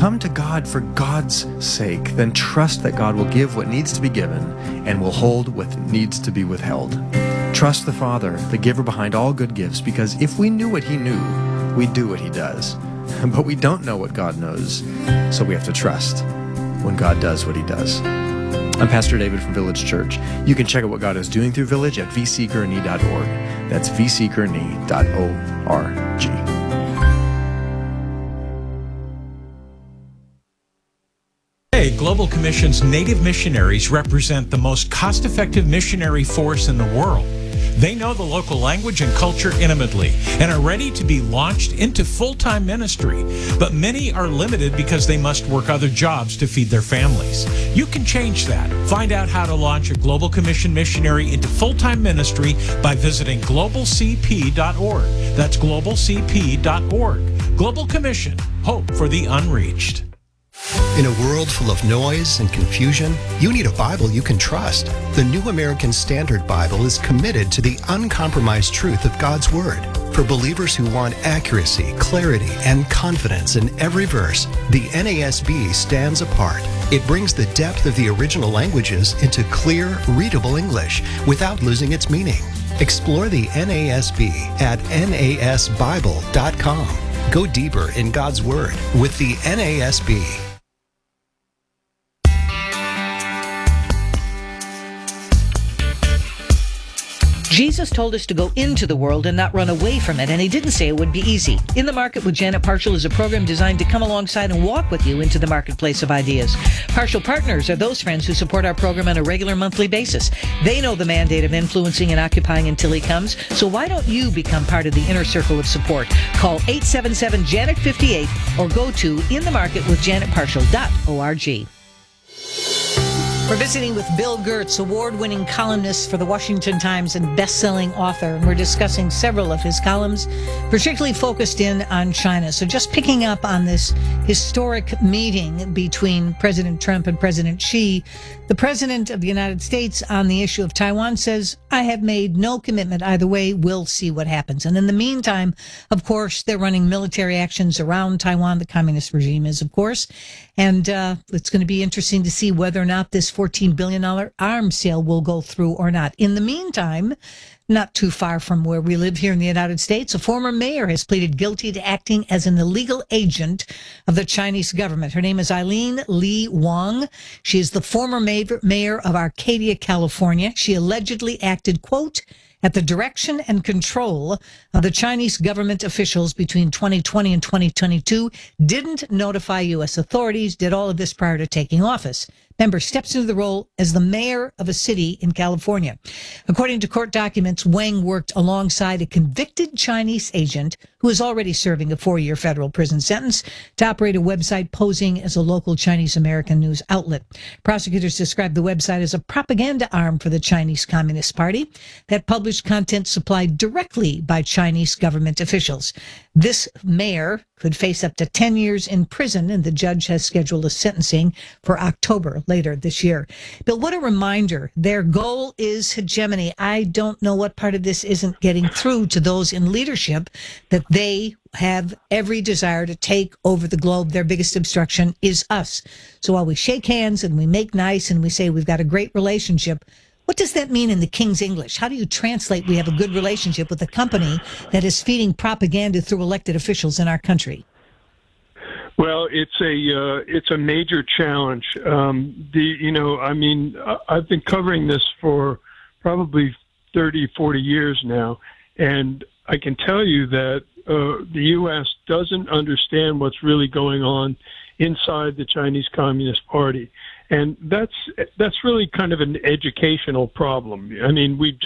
come to God for God's sake, then trust that God will give what needs to be given and will hold what needs to be withheld. Trust the Father, the giver behind all good gifts, because if we knew what he knew, we'd do what he does. But we don't know what God knows, so we have to trust when God does what he does. I'm Pastor David from Village Church. You can check out what God is doing through Village at vseekerne.org. That's vseekerne.org. Global Commission's Native missionaries represent the most cost-effective missionary force in the world. They know the local language and culture intimately and are ready to be launched into full-time ministry. But many are limited because they must work other jobs to feed their families. You can change that. Find out how to launch a Global Commission missionary into full-time ministry by visiting globalcp.org. That's globalcp.org. Global Commission, hope for the unreached. In a world full of noise and confusion, you need a Bible you can trust. The New American Standard Bible is committed to the uncompromised truth of God's Word. For believers who want accuracy, clarity, and confidence in every verse, the NASB stands apart. It brings the depth of the original languages into clear, readable English without losing its meaning. Explore the NASB at nasbible.com. Go deeper in God's Word with the NASB. Jesus told us to go into the world and not run away from it, and he didn't say it would be easy. In the Market with Janet Parshall is a program designed to come alongside and walk with you into the marketplace of ideas. Parshall Partners are those friends who support our program on a regular monthly basis. They know the mandate of influencing and occupying until he comes, so why don't you become part of the inner circle of support? Call 877-JANET-58 or go to inthemarketwithjanetparshall.org. We're visiting with Bill Gertz, award-winning columnist for the Washington Times and best-selling author. And we're discussing several of his columns, particularly focused in on China. So just picking up on this historic meeting between President Trump and President Xi, the President of the United States on the issue of Taiwan says, I have made no commitment either way. We'll see what happens. And in the meantime, of course, they're running military actions around Taiwan. The communist regime is, of course. And it's going to be interesting to see whether or not this $14 billion arms sale will go through or not. In the meantime, not too far from where we live here in the United States, a former mayor has pleaded guilty to acting as an illegal agent of the Chinese government. Her name is Eileen Lee Wong. She is the former mayor of Arcadia, California. She allegedly acted, quote, at the direction and control of the Chinese government officials between 2020 and 2022, didn't notify U.S. authorities, did all of this prior to taking office. Member steps into the role as the mayor of a city in California. According to court documents, Wang worked alongside a convicted Chinese agent who is already serving a 4-year federal prison sentence to operate a website posing as a local Chinese-American news outlet. Prosecutors described the website as a propaganda arm for the Chinese Communist Party that published content supplied directly by Chinese government officials. This mayor could face up to 10 years in prison, and the judge has scheduled a sentencing for October later this year. Bill, what a reminder. Their goal is hegemony. I don't know what part of this isn't getting through to those in leadership, that they have every desire to take over the globe. Their biggest obstruction is us. So while we shake hands and we make nice and we say we've got a great relationship, what does that mean in the King's English? How do you translate we have a good relationship with a company that is feeding propaganda through elected officials in our country? Well, it's a major challenge. I've been covering this for probably 30, 40 years now, and I can tell you that the U.S. doesn't understand what's really going on inside the Chinese Communist Party. And that's really kind of an educational problem. I mean, we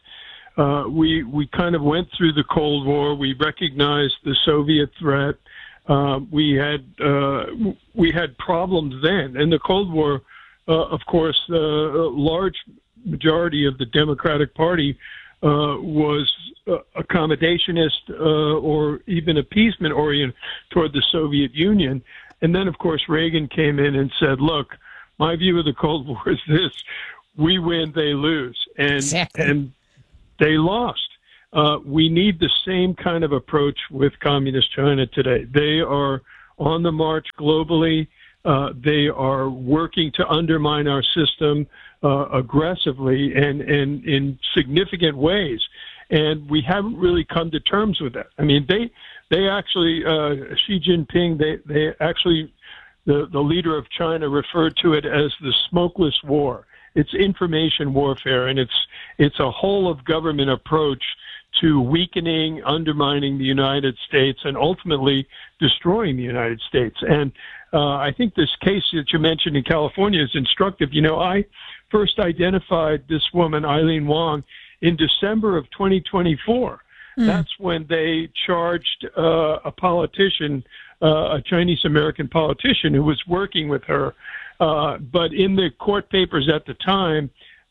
kind of went through the Cold War. We recognized the Soviet threat. We had problems then. In the Cold War, of course, a large majority of the Democratic Party was accommodationist or even appeasement oriented toward the Soviet Union. And then, of course, Reagan came in and said, look, my view of the Cold War is this: we win, they lose. And they lost. We need the same kind of approach with Communist China today. They are on the march globally. They are working to undermine our system aggressively and in significant ways. And we haven't really come to terms with that. I mean, they actually, Xi Jinping, they actually, the leader of China referred to it as the smokeless war. It's information warfare, and it's a whole of government approach to weakening, undermining the United States, and ultimately destroying the United States. And I think this case that you mentioned in California is instructive. You know, I first identified this woman, Eileen Wong, in December of 2024. That's when they charged a politician, a Chinese-American politician who was working with her. But in the court papers at the time,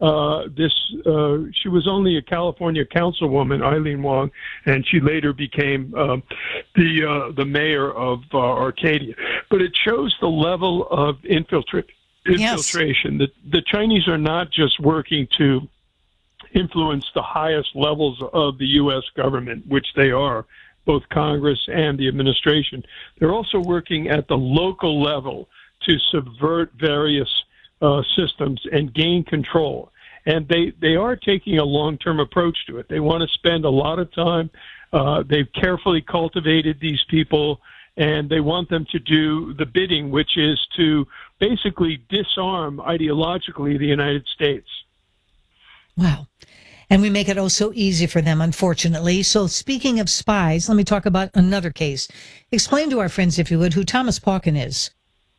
she was only a California councilwoman, Eileen Wong, and she later became the mayor of Arcadia. But it shows the level of infiltration. Yes. The Chinese are not just working to influence the highest levels of the U.S. government, which they are, both Congress and the administration. They're also working at the local level to subvert various systems and gain control. And they are taking a long-term approach to it. They want to spend a lot of time. They've carefully cultivated these people, and they want them to do the bidding, which is to basically disarm ideologically the United States. Wow. And we make it so easy for them, unfortunately. So speaking of spies, let me talk about another case. Explain to our friends, if you would, who Thomas Pauken is.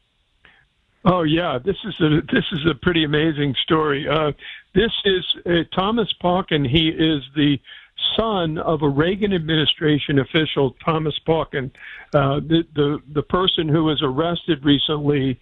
Oh, yeah, this is a pretty amazing story. This is Thomas Pauken. He is the son of a Reagan administration official, Thomas Pauken. The person who was arrested recently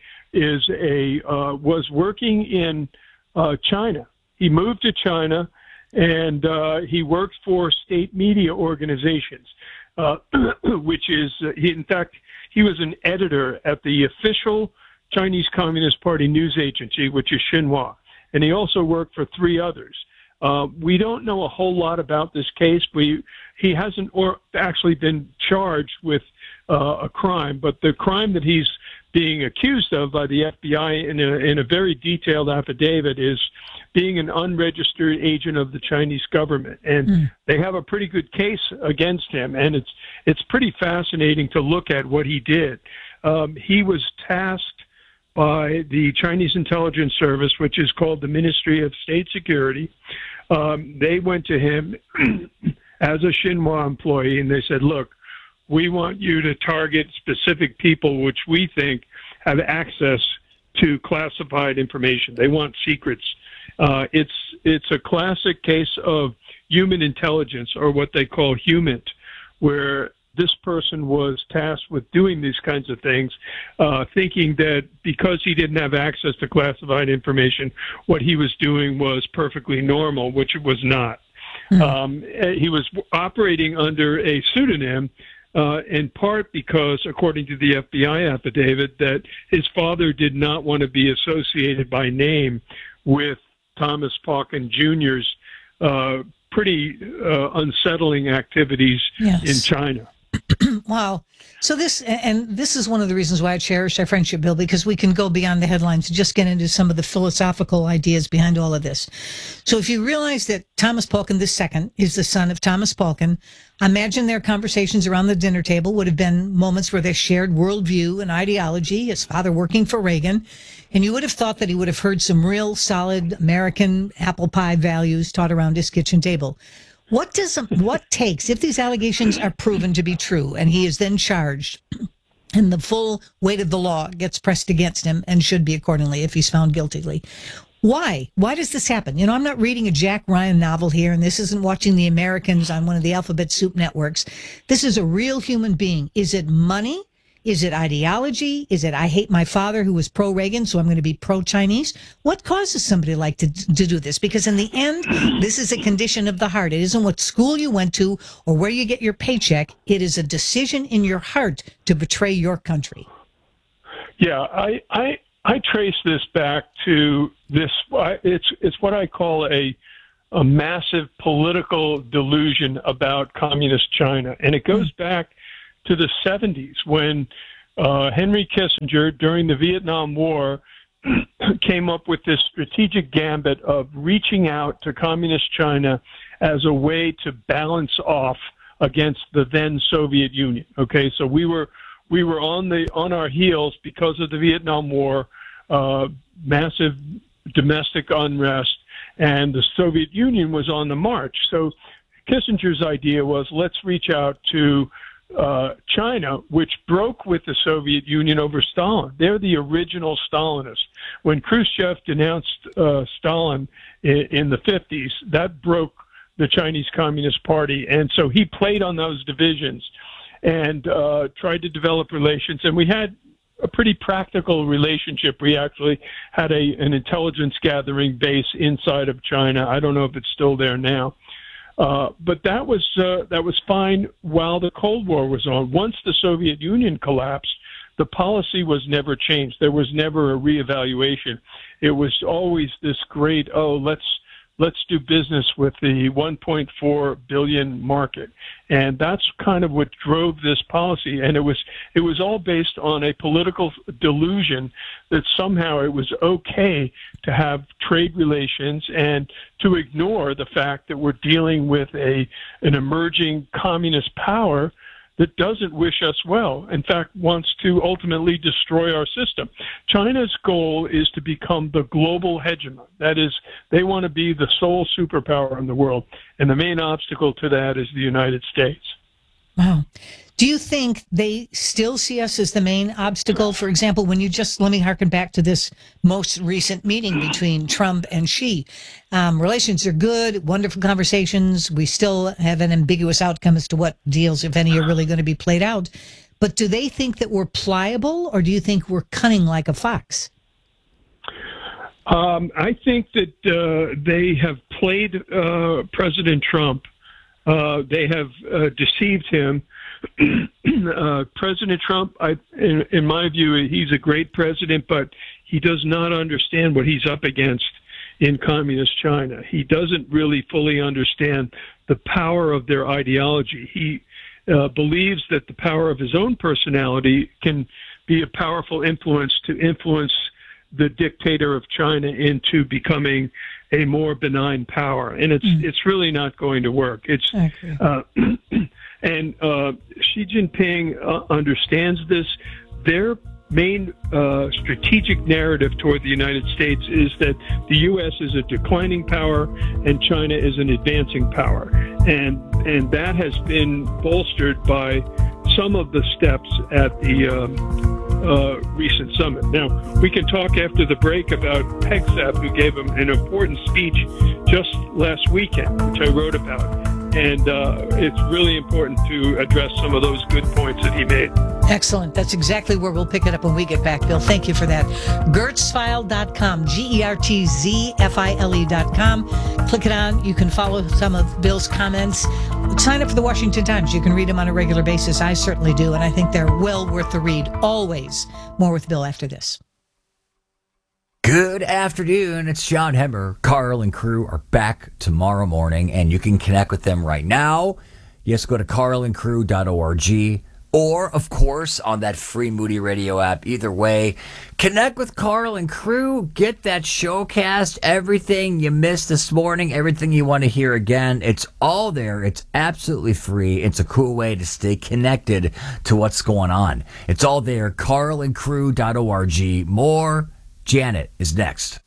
was working in China. He moved to China, and he worked for state media organizations, which is, in fact, he was an editor at the official Chinese Communist Party news agency, which is Xinhua, and he also worked for three others. We don't know a whole lot about this case. He hasn't actually been charged with a crime, but the crime that he's being accused of by the FBI in a very detailed affidavit is being an unregistered agent of the Chinese government. And they have a pretty good case against him, and it's pretty fascinating to look at what he did. He was tasked by the Chinese intelligence service, which is called the Ministry of State Security. They went to him as a Xinhua employee, and they said, look, we want you to target specific people which we think have access to classified information. They want secrets. It's a classic case of human intelligence, or what they call HUMINT, where this person was tasked with doing these kinds of things, thinking that because he didn't have access to classified information, what he was doing was perfectly normal, which it was not. He was operating under a pseudonym, in part because, according to the FBI affidavit, that his father did not want to be associated by name with Thomas Pauken Jr.'s pretty unsettling activities in China. Wow. So this is one of the reasons why I cherish our friendship, Bill, because we can go beyond the headlines and just get into some of the philosophical ideas behind all of this. So if you realize that Thomas Pauken II is the son of Thomas Pauken, I imagine their conversations around the dinner table would have been moments where they shared worldview and ideology, his father working for Reagan, and you would have thought that he would have heard some real solid American apple pie values taught around his kitchen table. What takes, if these allegations are proven to be true and he is then charged and the full weight of the law gets pressed against him, and should be accordingly if he's found guiltily? Why? Why does this happen? You know, I'm not reading a Jack Ryan novel here, and this isn't watching The Americans on one of the Alphabet Soup networks. This is a real human being. Is it money? Is it ideology? Is it I hate my father who was pro-Reagan, so I'm going to be pro-Chinese? What causes somebody like to do this? Because in the end, this is a condition of the heart. It isn't what school you went to or where you get your paycheck. It is a decision in your heart to betray your country. Yeah, I trace this back to this. It's what I call a massive political delusion about communist China, and it goes back to the 70s when Henry Kissinger, during the Vietnam War, came up with this strategic gambit of reaching out to communist China as a way to balance off against the then Soviet Union. Okay, so we were on our heels because of the Vietnam War, massive domestic unrest, and the Soviet Union was on the march. So Kissinger's idea was, let's reach out to China, which broke with the Soviet Union over Stalin. They're the original Stalinists. When Khrushchev denounced Stalin in the 50s, that broke the Chinese Communist Party. And so he played on those divisions and tried to develop relations. And we had a pretty practical relationship. We actually had an intelligence gathering base inside of China. I don't know if it's still there now. But that was fine while the Cold War was on. Once the Soviet Union collapsed, the policy was never changed. There was never a reevaluation. It was always this great, let's do business with the 1.4 billion market. And that's kind of what drove this policy. And it was all based on a political delusion that somehow it was okay to have trade relations and to ignore the fact that we're dealing with an emerging communist power that doesn't wish us well, in fact, wants to ultimately destroy our system. China's goal is to become the global hegemon. That is, they want to be the sole superpower in the world, and the main obstacle to that is the United States. Wow. Do you think they still see us as the main obstacle? For example, when let me harken back to this most recent meeting between Trump and Xi. Relations are good, wonderful conversations. We still have an ambiguous outcome as to what deals, if any, are really going to be played out. But do they think that we're pliable, or do you think we're cunning like a fox? I think that they have played President Trump. They have deceived him. President Trump, in my view, he's a great president, but he does not understand what he's up against in communist China. He doesn't really fully understand the power of their ideology. He believes that the power of his own personality can be a powerful influence to influence the dictator of China into becoming a more benign power, and it's really not going to work. And Xi Jinping understands this. Their main strategic narrative toward the United States is that the U.S. is a declining power and China is an advancing power, and that has been bolstered by some of the steps at the recent summit. Now, we can talk after the break about Hegseth, who gave him an important speech just last weekend, which I wrote about. And it's really important to address some of those good points that he made. Excellent. That's exactly where we'll pick it up when we get back, Bill. Thank you for that. Gertzfile.com, GERTZFILE.com. Click it on. You can follow some of Bill's comments. Sign up for the Washington Times. You can read them on a regular basis. I certainly do, and I think they're well worth the read. Always. More with Bill after this. Good afternoon. It's John Hemmer. Carl and crew are back tomorrow morning, and you can connect with them right now. Yes, go to carlandcrew.org, or, of course, on that free Moody Radio app. Either way, connect with Carl and crew. Get that showcast, everything you missed this morning, everything you want to hear again. It's all there. It's absolutely free. It's a cool way to stay connected to what's going on. It's all there, carlandcrew.org. More. Janet is next.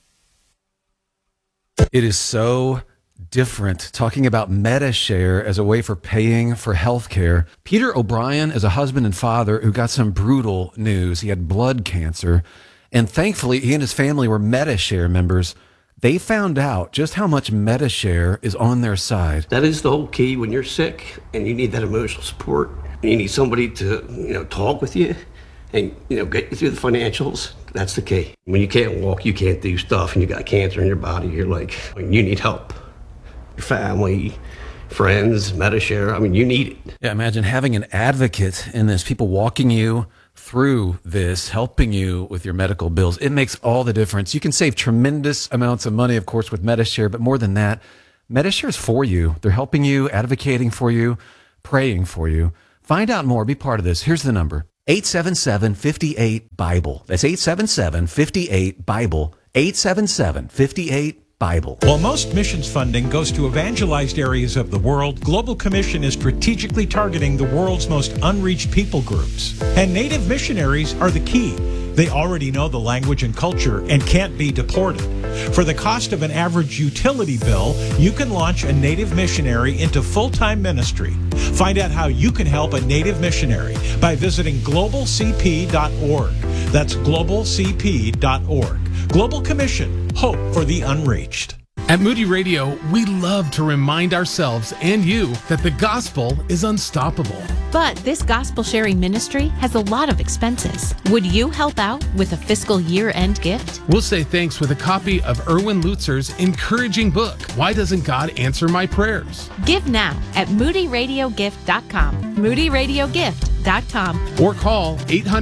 It is so different talking about MediShare as a way for paying for healthcare. Peter O'Brien is a husband and father who got some brutal news. He had blood cancer, and thankfully he and his family were MediShare members. They found out just how much MediShare is on their side. That is the whole key when you're sick and you need that emotional support. You need somebody to, talk with you and, get you through the financials. That's the key. When you can't walk, you can't do stuff, and you got cancer in your body, you're like, you need help. Your family, friends, MediShare, you need it. Yeah, imagine having an advocate in this, people walking you through this, helping you with your medical bills. It makes all the difference. You can save tremendous amounts of money, of course, with MediShare, but more than that, MediShare is for you. They're helping you, advocating for you, praying for you. Find out more. Be part of this. Here's the number. 877-58-BIBLE. That's 877-58-BIBLE. 877-58-BIBLE. While most missions funding goes to evangelized areas of the world, Global Commission is strategically targeting the world's most unreached people groups. And Native missionaries are the key. They already know the language and culture and can't be deported. For the cost of an average utility bill, you can launch a Native missionary into full-time ministry. Find out how you can help a Native missionary by visiting globalcp.org. That's globalcp.org. Global Commission, hope for the unreached. At Moody Radio, we love to remind ourselves and you that the gospel is unstoppable. But this gospel sharing ministry has a lot of expenses. Would you help out with a fiscal year-end gift? We'll say thanks with a copy of Erwin Lutzer's encouraging book, Why Doesn't God Answer My Prayers? Give now at moodyradiogift.com. moodyradiogift.com. Or call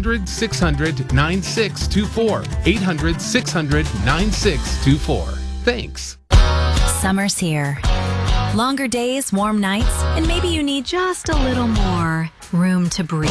800-600-9624. 800-600-9624. Thanks. Summer's here. Longer days, warm nights, and maybe you need just a little more room to breathe.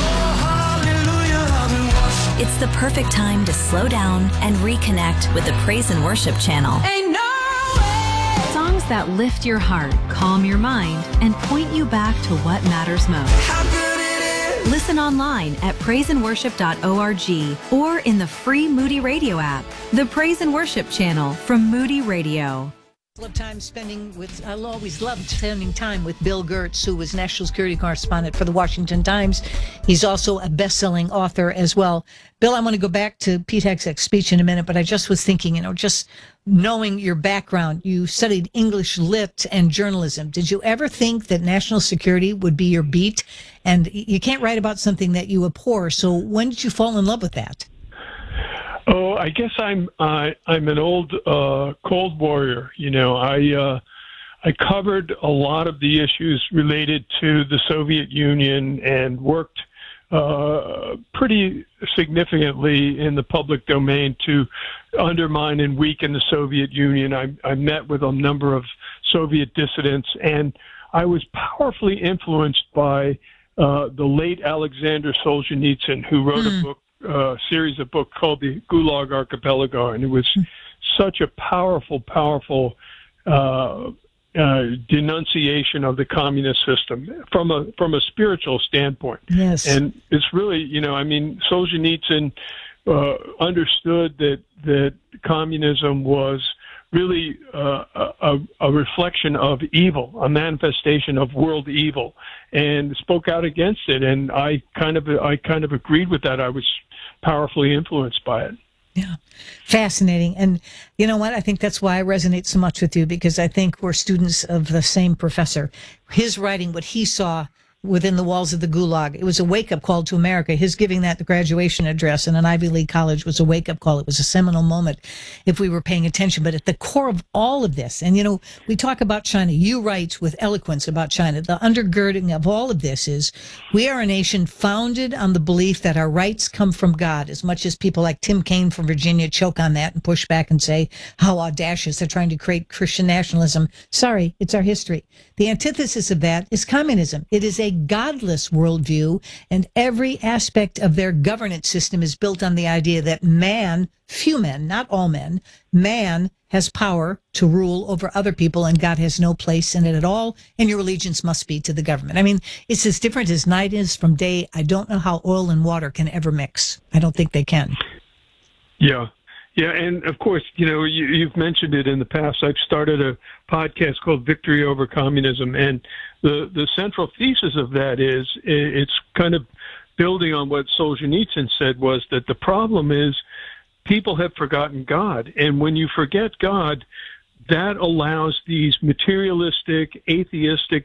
It's the perfect time to slow down and reconnect with the Praise and Worship channel. Songs that lift your heart, calm your mind, and point you back to what matters most. Listen online at praiseandworship.org or in the free Moody Radio app. The Praise and Worship channel from Moody Radio. I'll always love spending time with Bill Gertz, who was national security correspondent for the Washington Times. He's also a best-selling author as well. Bill, I want to go back to Pete Hegseth's speech in a minute, but I just was thinking, just knowing your background, you studied English Lit and journalism. Did you ever think that national security would be your beat? And you can't write about something that you abhor. So when did you fall in love with that? Oh, I guess I'm an old Cold Warrior. I covered a lot of the issues related to the Soviet Union and worked pretty significantly in the public domain to undermine and weaken the Soviet Union. I met with a number of Soviet dissidents, and I was powerfully influenced by the late Alexander Solzhenitsyn, who wrote a book. Series of books called the Gulag Archipelago, and it was such a powerful denunciation of the communist system from a spiritual standpoint. Yes, and it's really, Solzhenitsyn understood that communism was really a reflection of evil, a manifestation of world evil, and spoke out against it. And I kind of agreed with that. I was powerfully influenced by it. Yeah, fascinating. And you know what? I think that's why I resonate so much with you, because I think we're students of the same professor. His writing, what he saw within the walls of the Gulag, it was a wake-up call to America. His giving that the graduation address in an Ivy League college was a wake-up call. It was a seminal moment if we were paying attention. But at the core of all of this, and we talk about China, you write with eloquence about China, the undergirding of all of this is we are a nation founded on the belief that our rights come from God, as much as people like Tim Kaine from Virginia choke on that and push back and say how audacious they're trying to create Christian nationalism. Sorry, it's our history. The antithesis of that is communism. It is a godless worldview, and every aspect of their governance system is built on the idea that man, few men, not all men, man has power to rule over other people, and God has no place in it at all, and your allegiance must be to the government. I mean, it's as different as night is from day. I don't know how oil and water can ever mix. I don't think they can. Yeah. Yeah, and of course, you've mentioned it in the past. I've started a podcast called Victory Over Communism, and the central thesis of that is it's kind of building on what Solzhenitsyn said, was that the problem is people have forgotten God, and when you forget God, that allows these materialistic, atheistic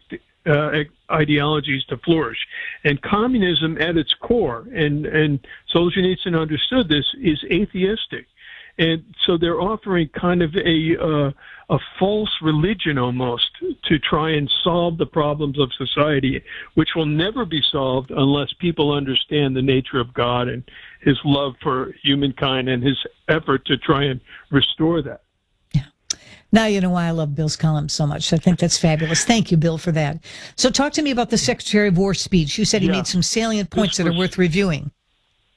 ideologies to flourish. And communism at its core, and Solzhenitsyn understood this, is atheistic. And so they're offering kind of a false religion almost to try and solve the problems of society, which will never be solved unless people understand the nature of God and his love for humankind and his effort to try and restore that. Yeah. Now you know why I love Bill's column so much. I think that's fabulous. Thank you, Bill, for that. So talk to me about the Secretary of War speech. You said he made some salient points that are worth reviewing.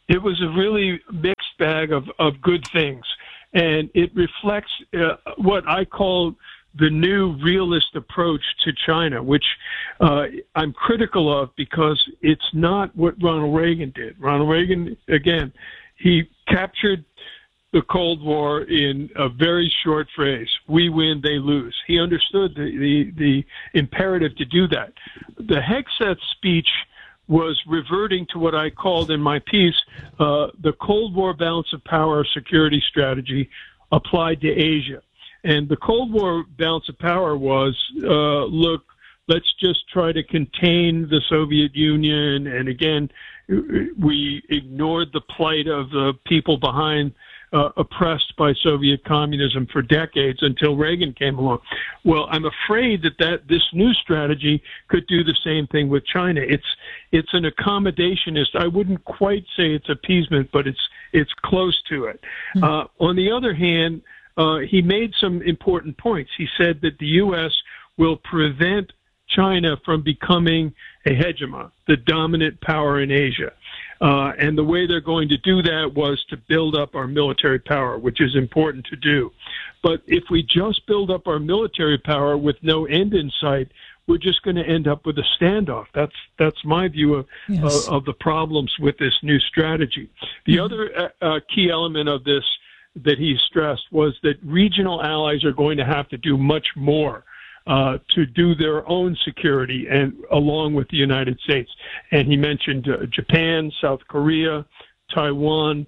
it was a really mixed bag of good things. And it reflects what I call the new realist approach to China, which I'm critical of because it's not what Ronald Reagan did. Ronald Reagan, again, he captured the Cold War in a very short phrase: we win, they lose. He understood the imperative to do that. The Hegseth speech was reverting to what I called in my piece the Cold War balance of power security strategy applied to Asia. And the Cold War balance of power was, look, let's just try to contain the Soviet Union. And again, we ignored the plight of the people behind, oppressed by Soviet communism for decades until Reagan came along. Well, I'm afraid that this new strategy could do the same thing with China. It's an accommodationist. I wouldn't quite say it's appeasement, but it's close to it. On the other hand, he made some important points. He said that the U.S. will prevent China from becoming a hegemon, the dominant power in Asia. And the way they're going to do that was to build up our military power, which is important to do. But if we just build up our military power with no end in sight, we're just going to end up with a standoff. That's my view of the problems with this new strategy. The other key element of this that he stressed was that regional allies are going to have to do much more to do their own security, and along with the United States. And he mentioned Japan, South Korea, Taiwan,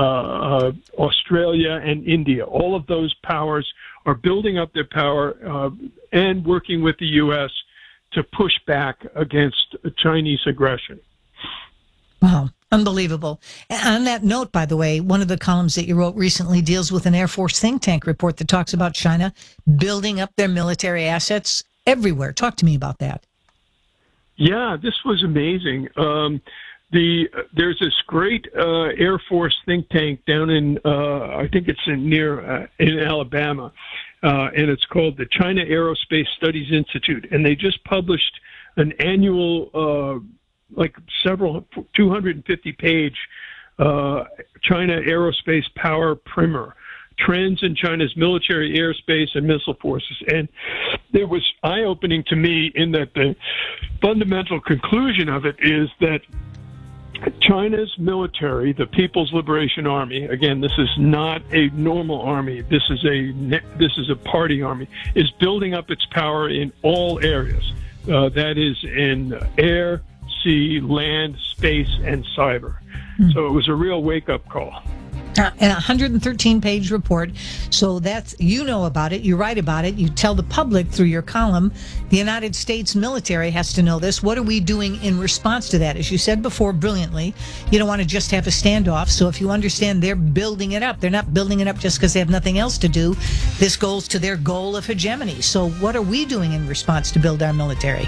Australia, and India. All of those powers are building up their power and working with the U.S. to push back against Chinese aggression. Wow. Unbelievable. And on that note, by the way, one of the columns that you wrote recently deals with an Air Force think tank report that talks about China building up their military assets everywhere. Talk to me about that. Yeah, this was amazing. There's this great Air Force think tank down in, I think it's in Alabama, and it's called the China Aerospace Studies Institute. And they just published an annual 250-page China Aerospace Power Primer, Trends in China's Military, Airspace, and Missile Forces. And it was eye-opening to me in that the fundamental conclusion of it is that China's military, the People's Liberation Army, again, this is not a normal army, this is a party army, is building up its power in all areas. That is in air, sea, land, space, and cyber. So it was a real wake-up call. And a 113-page report. So that's, you know about it, you write about it, you tell the public through your column. The United States military has to know this. What are we doing in response to that? As you said before brilliantly, you don't want to just have a standoff. So if you understand they're building it up, they're not building it up just because they have nothing else to do. This goes to their goal of hegemony. So what are we doing in response to build our military?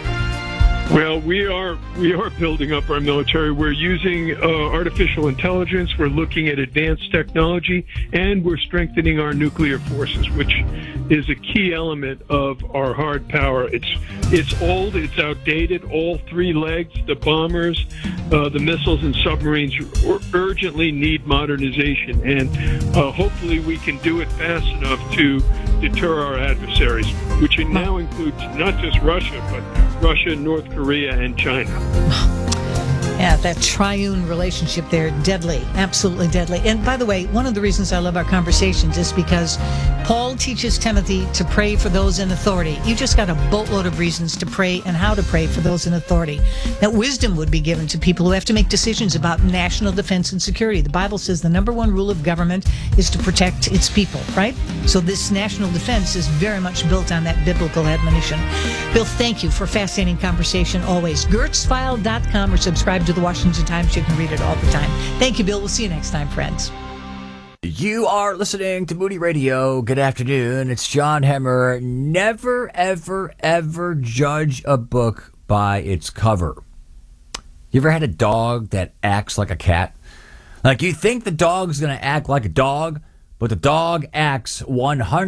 Well, we are building up our military. We're using artificial intelligence. We're looking at advanced technology, and we're strengthening our nuclear forces, which is a key element of our hard power. It's old, it's outdated. All three legs, the bombers, the missiles, and submarines, urgently need modernization, and hopefully we can do it fast enough to deter our adversaries, which now includes not just Russia, but Russia, North Korea, and China. Yeah, that triune relationship there, deadly, absolutely deadly. And by the way, one of the reasons I love our conversations is because Paul teaches Timothy to pray for those in authority. You just got a boatload of reasons to pray and how to pray for those in authority. That wisdom would be given to people who have to make decisions about national defense and security. The Bible says the number one rule of government is to protect its people, right? So this national defense is very much built on that biblical admonition. Bill, thank you for a fascinating conversation always. GertzFile.com or subscribe to the Washington Times. You can read it all the time. Thank you, Bill. We'll see you next time, friends. You are listening to Moody Radio. Good afternoon. It's John Hemmer. Never, ever, ever judge a book by its cover. You ever had a dog that acts like a cat? Like, you think the dog's going to act like a dog, but the dog acts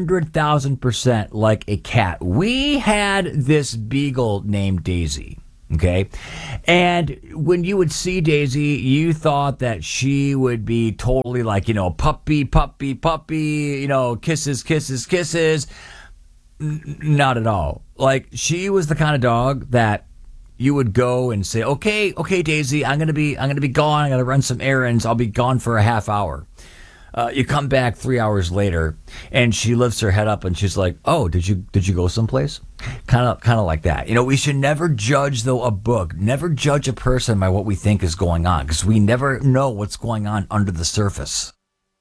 100,000% like a cat. We had this beagle named Daisy. Okay. And when you would see Daisy, you thought that she would be totally like, puppy, kisses. Not at all. Like, she was the kind of dog that you would go and say, okay, Daisy, I'm going to be gone. I got to run some errands. I'll be gone for a half hour. You come back 3 hours later, and she lifts her head up, and she's like, "Oh, did you go someplace?" Kind of like that. We should never judge never judge a person by what we think is going on, because we never know what's going on under the surface.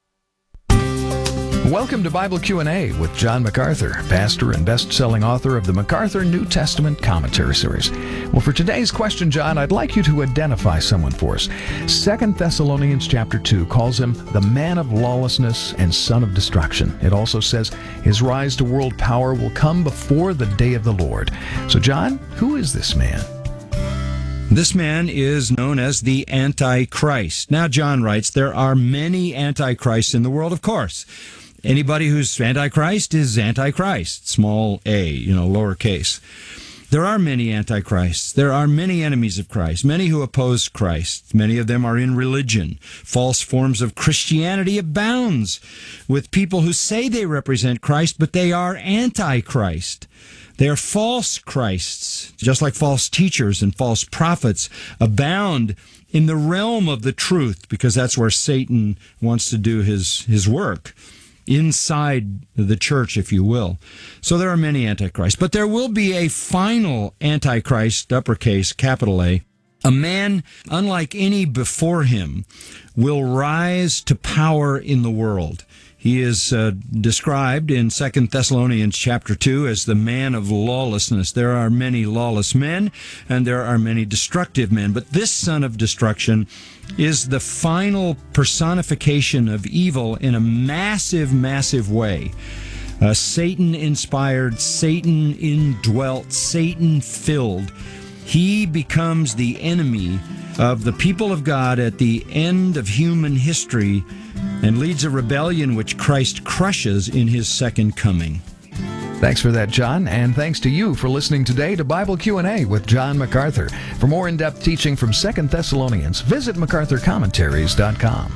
Welcome to Bible Q&A with John MacArthur, pastor and best-selling author of the MacArthur New Testament Commentary Series. Well, for today's question, John, I'd like you to identify someone for us. 2 Thessalonians chapter 2 calls him the man of lawlessness and son of destruction. It also says his rise to world power will come before the day of the Lord. So, John, who is this man? This man is known as the Antichrist. Now, John writes, there are many Antichrists in the world, of course. Anybody who's Antichrist is Antichrist, small a, lowercase. There are many Antichrists. There are many enemies of Christ, many who oppose Christ. Many of them are in religion. False forms of Christianity abounds with people who say they represent Christ, but they are Antichrist. They are false Christs, just like false teachers and false prophets abound in the realm of the truth, because that's where Satan wants to do his work. Inside the church, if you will. So there are many antichrists. But there will be a final antichrist, uppercase, capital A. A man, unlike any before him, will rise to power in the world. He is described in 2 Thessalonians chapter 2 as the man of lawlessness. There are many lawless men, and there are many destructive men. But this son of destruction is the final personification of evil in a massive, massive way. Satan-inspired, Satan-indwelt, Satan-filled. He becomes the enemy of the people of God at the end of human history and leads a rebellion which Christ crushes in his second coming. Thanks for that, John, and thanks to you for listening today to Bible Q&A with John MacArthur. For more in-depth teaching from 2 Thessalonians, visit MacArthurCommentaries.com.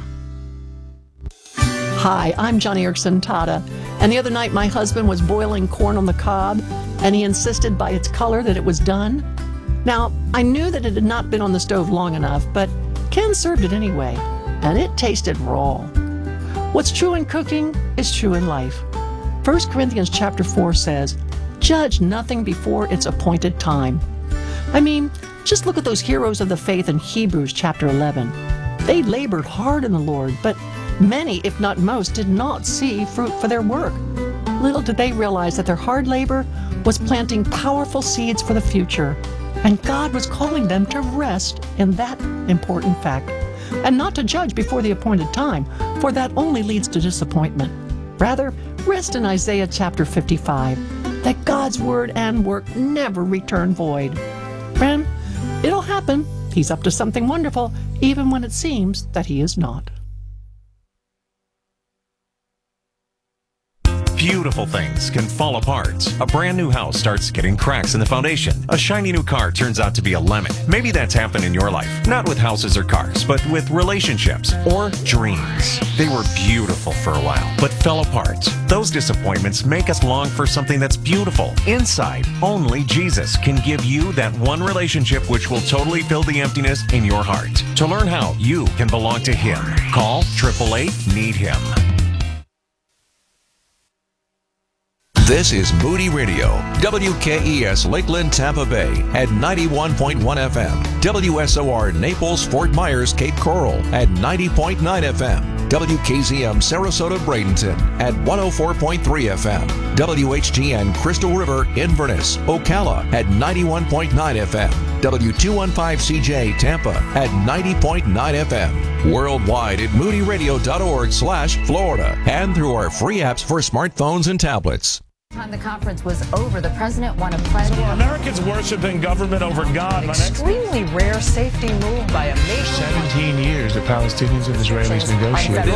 Hi, I'm Johnny Erickson Tata, and the other night my husband was boiling corn on the cob, and he insisted by its color that it was done. Now, I knew that it had not been on the stove long enough, but Ken served it anyway, and it tasted raw. What's true in cooking is true in life. 1 Corinthians chapter 4 says, "Judge nothing before its appointed time." I mean, just look at those heroes of the faith in Hebrews chapter 11. They labored hard in the Lord, but many, if not most, did not see fruit for their work. Little did they realize that their hard labor was planting powerful seeds for the future, and God was calling them to rest in that important fact, and not to judge before the appointed time, for that only leads to disappointment. Rather, rest in Isaiah chapter 55, that God's word and work never return void. Friend, it'll happen. He's up to something wonderful, even when it seems that he is not. Beautiful things can fall apart. A brand new house starts getting cracks in the foundation. A shiny new car turns out to be a lemon. Maybe that's happened in your life. Not with houses or cars, but with relationships or dreams. They were beautiful for a while, but fell apart. Those disappointments make us long for something that's beautiful. Inside, only Jesus can give you that one relationship which will totally fill the emptiness in your heart. To learn how you can belong to Him, call 888-NEED-HIM. This is Moody Radio, WKES Lakeland, Tampa Bay at 91.1 FM, WSOR Naples, Fort Myers, Cape Coral at 90.9 FM, WKZM Sarasota, Bradenton at 104.3 FM, WHTN Crystal River, Inverness, Ocala at 91.9 FM, W215CJ Tampa at 90.9 FM, worldwide at moodyradio.org/Florida, and through our free apps for smartphones and tablets. Time the conference was over, the president won a pledge. So Americans worshiping government over God. An extremely rare safety move by a nation. 17 years the Palestinians and Israelis negotiated.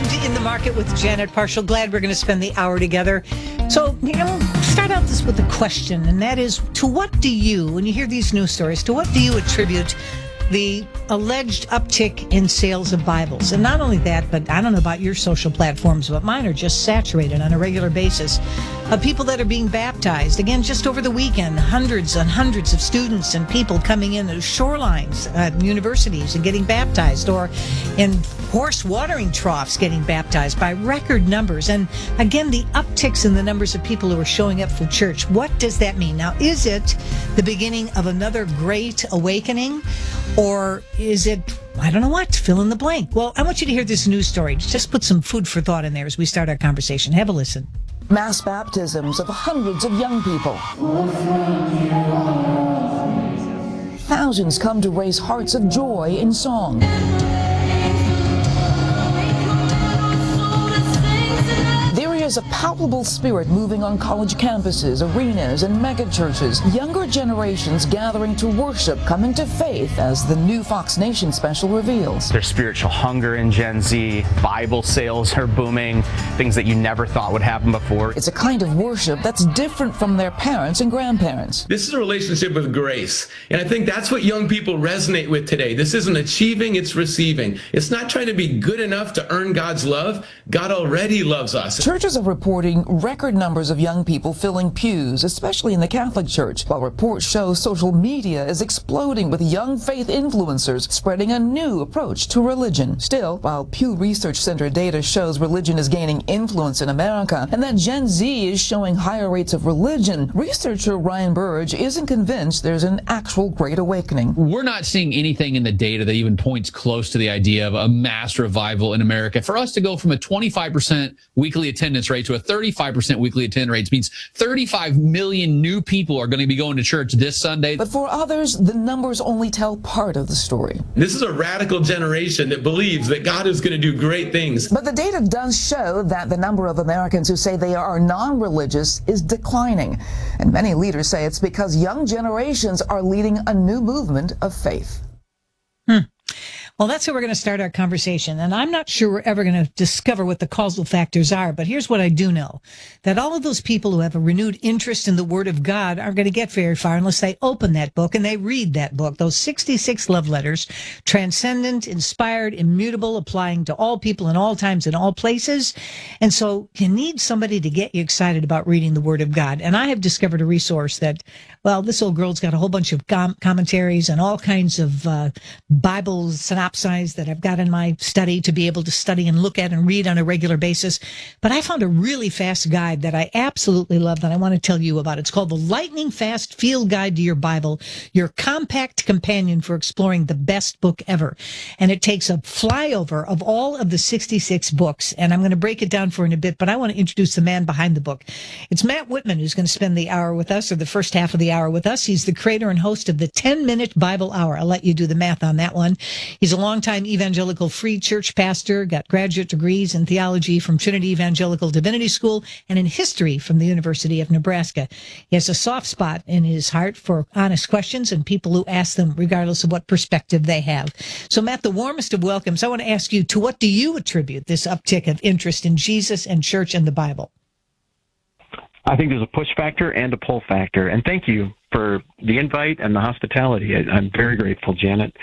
Welcome to In the Market with Janet Parshall. Glad we're going to spend the hour together. So, start out this with a question, and that is, to what do you, when you hear these news stories, to what do you attribute the alleged uptick in sales of Bibles? And not only that, but I don't know about your social platforms, but mine are just saturated on a regular basis of people that are being baptized. Again, just over the weekend, hundreds and hundreds of students and people coming in at shorelines at universities and getting baptized, or in horse watering troughs getting baptized by record numbers. And again, the upticks in the numbers of people who are showing up for church. What does that mean? Now, is it the beginning of another great awakening? Or is it, I don't know what, fill in the blank? Well, I want you to hear this news story. Just put some food for thought in there as we start our conversation. Have a listen. Mass baptisms of hundreds of young people. Thousands come to raise hearts of joy in song. There is a palpable spirit moving on college campuses, arenas, and megachurches. Younger generations gathering to worship, coming to faith, as the new Fox Nation special reveals. There's spiritual hunger in Gen Z. Bible sales are booming, things that you never thought would happen before. It's a kind of worship that's different from their parents and grandparents. This is a relationship with grace, and I think that's what young people resonate with today. This isn't achieving, it's receiving. It's not trying to be good enough to earn God's love. God already loves us. Churches are reporting record numbers of young people filling pews, especially in the Catholic Church, while reports show social media is exploding with young faith influencers spreading a new approach to religion. Still, while Pew Research Center data shows religion is gaining influence in America and that Gen Z is showing higher rates of religion, researcher Ryan Burge isn't convinced there's an actual great awakening. We're not seeing anything in the data that even points close to the idea of a mass revival in America. For us to go from a 25% weekly attendance rate to a 35% weekly attendance rate means 35 million new people are going to be going to church this Sunday. But for others, the numbers only tell part of the story. This is a radical generation that believes that God is going to do great things. But the data does show that the number of Americans who say they are non-religious is declining. And many leaders say it's because young generations are leading a new movement of faith. Well, that's how we're going to start our conversation. And I'm not sure we're ever going to discover what the causal factors are, but here's what I do know. That all of those people who have a renewed interest in the Word of God aren't going to get very far unless they open that book and they read that book. Those 66 love letters, transcendent, inspired, immutable, applying to all people in all times and all places. And so you need somebody to get you excited about reading the Word of God. And I have discovered a resource that, well, this old girl's got a whole bunch of commentaries and all kinds of Bible synopses that I've got in my study to be able to study and look at and read on a regular basis. But I found a really fast guide that I absolutely love that I want to tell you about. It's called the Lightning Fast Field Guide to Your Bible, your compact companion for exploring the best book ever. And it takes a flyover of all of the 66 books. And I'm going to break it down for you in a bit, but I want to introduce the man behind the book. It's Matt Whitman who's going to spend the hour with us, or the first half of the hour with us. He's the creator and host of the 10-Minute Bible Hour. I'll let you do the math on that one. He's a longtime evangelical free church pastor, got graduate degrees in theology from Trinity Evangelical Divinity School and in history from the University of Nebraska. He has a soft spot in his heart for honest questions and people who ask them regardless of what perspective they have. So, Matt, the warmest of welcomes. I want to ask you, to what do you attribute this uptick of interest in Jesus and church and the Bible? I think there's a push factor and a pull factor. And thank you for the invite and the hospitality. I'm very grateful, Janet.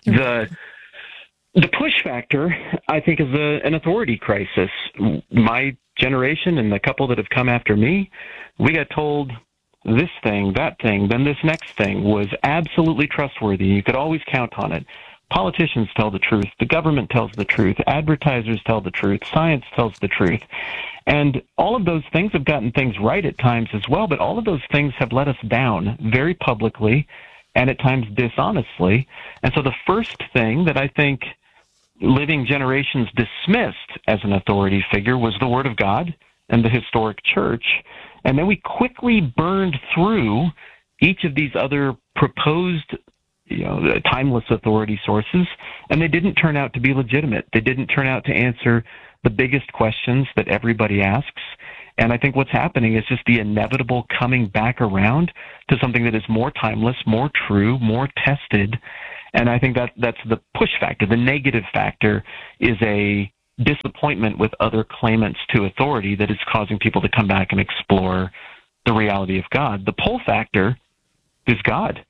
The push factor, I think, is an authority crisis. My generation and the couple that have come after me, we got told this thing, that thing, then this next thing was absolutely trustworthy. You could always count on it. Politicians tell the truth. The government tells the truth. Advertisers tell the truth. Science tells the truth. And all of those things have gotten things right at times as well, but all of those things have let us down very publicly and at times dishonestly. And so the first thing that I think living generations dismissed as an authority figure was the Word of God and the historic church. And then we quickly burned through each of these other proposed, timeless authority sources, and they didn't turn out to be legitimate. They didn't turn out to answer the biggest questions that everybody asks. And I think what's happening is just the inevitable coming back around to something that is more timeless, more true, more tested. And I think that's the push factor. The negative factor is a disappointment with other claimants to authority that is causing people to come back and explore the reality of God. The pull factor is God.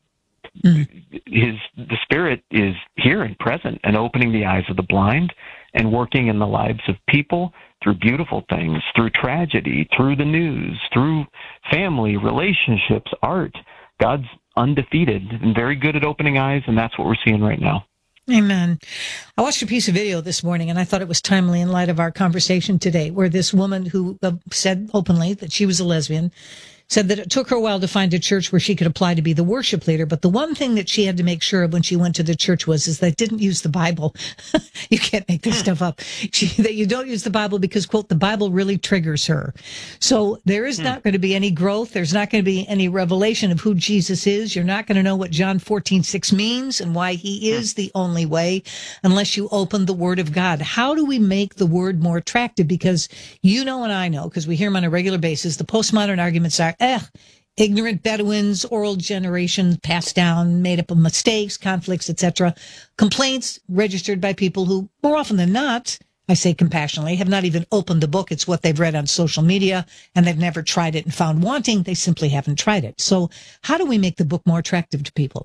The Spirit is here and present and opening the eyes of the blind and working in the lives of people through beautiful things, through tragedy, through the news, through family, relationships, art. God's undefeated and very good at opening eyes, and that's what we're seeing right now. Amen. I watched a piece of video this morning, and I thought it was timely in light of our conversation today, where this woman who said openly that she was a lesbian said that it took her a while to find a church where she could apply to be the worship leader. But the one thing that she had to make sure of when she went to the church is they didn't use the Bible. You can't make this stuff up. That you don't use the Bible because, quote, the Bible really triggers her. So there is not going to be any growth. There's not going to be any revelation of who Jesus is. You're not going to know what John 14:6 means and why he is the only way unless you open the Word of God. How do we make the Word more attractive? Because you know and I know, because we hear them on a regular basis, the postmodern arguments are, ignorant Bedouins, oral generation, passed down, made up of mistakes, conflicts, etc. Complaints registered by people who, more often than not, I say compassionately, have not even opened the book. It's what they've read on social media, and they've never tried it and found wanting. They simply haven't tried it. So how do we make the book more attractive to people?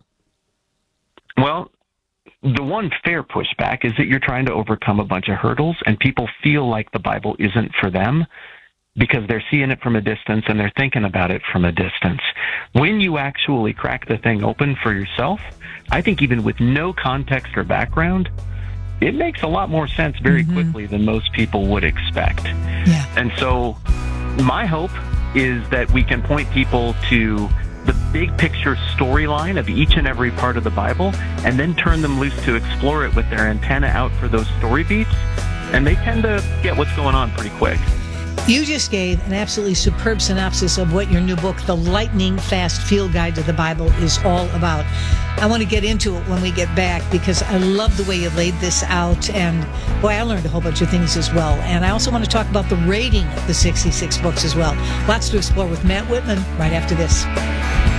Well, the one fair pushback is that you're trying to overcome a bunch of hurdles, and people feel like the Bible isn't for them, because they're seeing it from a distance and they're thinking about it from a distance. When you actually crack the thing open for yourself, I think even with no context or background, it makes a lot more sense very quickly than most people would expect. Yeah. And so my hope is that we can point people to the big picture storyline of each and every part of the Bible and then turn them loose to explore it with their antenna out for those story beats. And they tend to get what's going on pretty quick. You just gave an absolutely superb synopsis of what your new book, The Lightning Fast Field Guide to the Bible, is all about. I want to get into it when we get back because I love the way you laid this out. And boy, I learned a whole bunch of things as well. And I also want to talk about the rating of the 66 books as well. Lots to explore with Matt Whitman right after this.